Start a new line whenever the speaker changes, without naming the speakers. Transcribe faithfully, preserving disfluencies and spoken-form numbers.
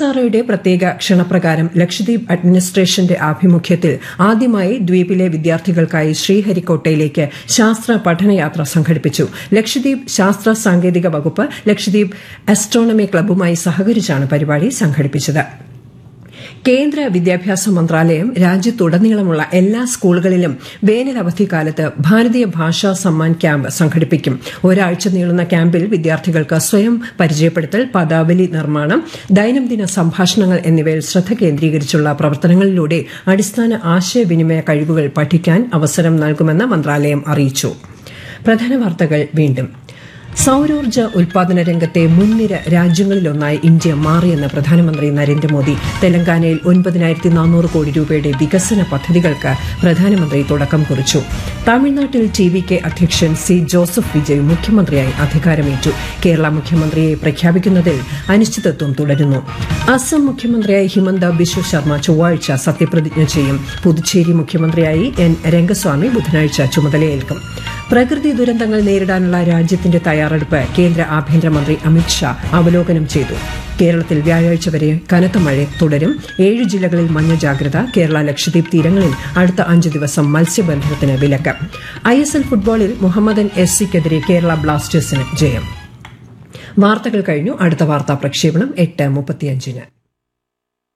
ഐഎസ്ആർഒയുടെ പ്രത്യേക ക്ഷണപ്രകാരം ലക്ഷദ്വീപ് അഡ്മിനിസ്ട്രേഷന്റെ ആഭിമുഖ്യത്തിൽ ആദ്യമായി ദ്വീപിലെ വിദ്യാർത്ഥികൾക്കായി ശ്രീഹരിക്കോട്ടയിലേക്ക് ശാസ്ത്ര പഠനയാത്ര സംഘടിപ്പിച്ചു. ലക്ഷദ്വീപ് ശാസ്ത്ര സാങ്കേതിക വകുപ്പ് ലക്ഷദ്വീപ് ആസ്ട്രോണമി ക്ലബ്ബുമായി സഹകരിച്ചാണ് പരിപാടി സംഘടിപ്പിച്ചത്. കേന്ദ്ര വിദ്യാഭ്യാസ മന്ത്രാലയം രാജ്യത്തുടനീളമുള്ള എല്ലാ സ്കൂളുകളിലും വേനൽ അവധിക്കാലത്ത് ഭാരതീയ ഭാഷാ സമ്മാൻ ക്യാമ്പ് സംഘടിപ്പിക്കും. ഒരാഴ്ച നീളുന്ന ക്യാമ്പിൽ വിദ്യാർത്ഥികൾക്ക് സ്വയം പരിചയപ്പെടുത്തൽ, പദാവലി നിർമ്മാണം, ദൈനംദിന സംഭാഷണങ്ങൾ എന്നിവയിൽ ശ്രദ്ധ കേന്ദ്രീകരിച്ചുള്ള പ്രവർത്തനങ്ങളിലൂടെ അടിസ്ഥാന ആശയവിനിമയ കഴിവുകൾ പഠിക്കാൻ അവസരം നൽകുമെന്ന് മന്ത്രാലയം അറിയിച്ചു. പ്രധാന വാർത്തകൾ വീണ്ടും. സൌരോർജ്ജ ഉൽപാദന രംഗത്തെ മുൻനിര രാജ്യങ്ങളിലൊന്നായി ഇന്ത്യ മാറിയെന്ന് പ്രധാനമന്ത്രി നരേന്ദ്രമോദി. തെലങ്കാനയിൽ ഒൻപതിനായിരത്തി നാനൂറ് കോടി രൂപയുടെ വികസന പദ്ധതികൾക്ക് പ്രധാനമന്ത്രി തുടക്കം കുറിച്ചു. തമിഴ്നാട്ടിൽ ടി വി കെ അധ്യക്ഷൻ സി ജോസഫ് വിജയ് മുഖ്യമന്ത്രിയായി അധികാരമേറ്റു. കേരള മുഖ്യമന്ത്രിയെ പ്രഖ്യാപിക്കുന്നതിൽ അനിശ്ചിതത്വം തുടരുന്നു. അസം മുഖ്യമന്ത്രിയായി ഹിമന്ത ബിശ്വ ശർമ്മ ചൊവ്വാഴ്ച സത്യപ്രതിജ്ഞ ചെയ്യും. പുതുച്ചേരി മുഖ്യമന്ത്രിയായി എൻ രംഗസ്വാമി ബുധനാഴ്ച ചുമതലയേൽക്കും. പ്രകൃതി ദുരന്തങ്ങൾ നേരിടാനുള്ള രാജ്യത്തിന്റെ തയ്യാറെടുപ്പ് കേന്ദ്ര ആഭ്യന്തരമന്ത്രി അമിത്ഷാ അവലോകനം ചെയ്തു. കേരളത്തിൽ വ്യാഴാഴ്ച വരെ കനത്ത മഴ തുടരും. ഏഴ് ജില്ലകളിൽ മഞ്ഞ ജാഗ്രത. കേരള ലക്ഷദ്വീപ് തീരങ്ങളിൽ അടുത്ത അഞ്ച് ദിവസം മത്സ്യബന്ധനത്തിന് വിലക്ക്. ഐ എസ് എൽ ഫുട്ബോളിൽ മുഹമ്മദൻ എസ് സിക്കെതിരെ കേരള ബ്ലാസ്റ്റേഴ്സിന് ജയം. വാർത്തകൾ കഴിഞ്ഞു. അടുത്ത വാർത്താ പ്രക്ഷേപണം എട്ട് മുപ്പത്തിയഞ്ചിന്.